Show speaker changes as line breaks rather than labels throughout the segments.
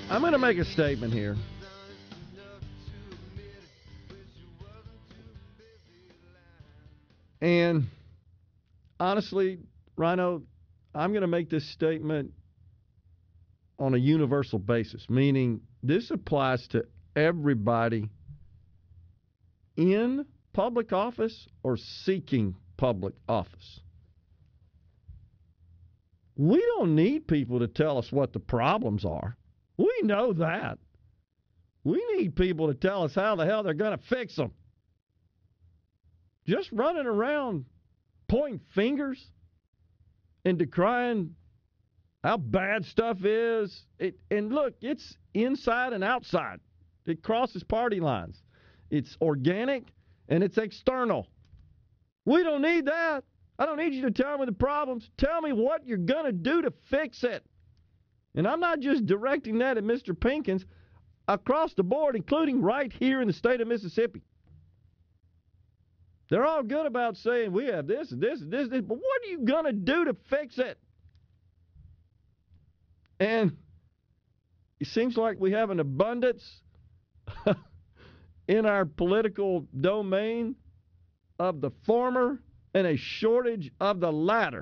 I'm going to make a statement here. And honestly, Rhino, I'm going to make this statement on a universal basis, meaning this applies to everybody in public office or seeking public office. We don't need people to tell us what the problems are. We know that. We need people to tell us how the hell they're going to fix them. Just running around pointing fingers and decrying how bad stuff is. And look, it's inside and outside. It crosses party lines. It's organic and it's external. We don't need that. I don't need you to tell me the problems. Tell me what you're going to do to fix it. And I'm not just directing that at Mr. Pinkins. Across the board, including right here in the state of Mississippi. They're all good about saying we have this and this and this, but what are you going to do to fix it? And it seems like we have an abundance in our political domain of the former and a shortage of the latter.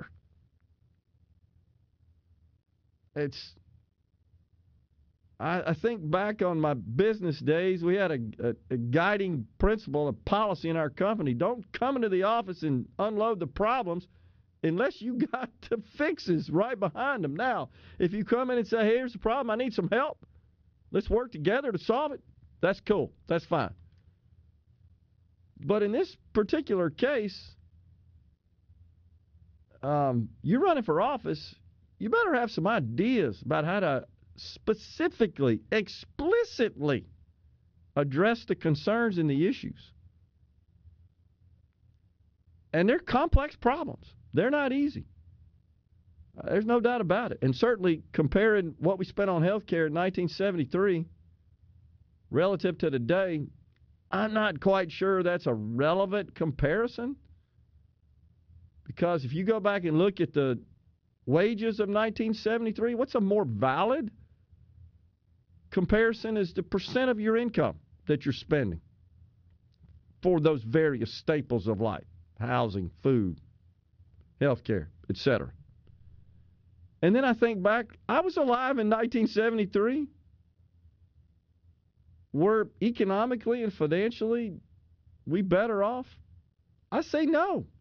I think back on my business days, we had a guiding principle of policy in our company. Don't come into the office and unload the problems unless you got the fixes right behind them. Now, if you come in and say, hey, here's the problem, I need some help, let's work together to solve it, that's cool. That's fine. But in this particular case, you're running for office, you better have some ideas about how to specifically, explicitly address the concerns and the issues. And they're complex problems. They're not easy. There's no doubt about it. And certainly comparing what we spent on health care in 1973 relative to today, I'm not quite sure that's a relevant comparison. Because if you go back and look at the wages of 1973, what's a more valid comparison is the percent of your income that you're spending for those various staples of life, housing, food, healthcare, etc. And then I think back, I was alive in 1973. Were economically and financially we better off? I say no.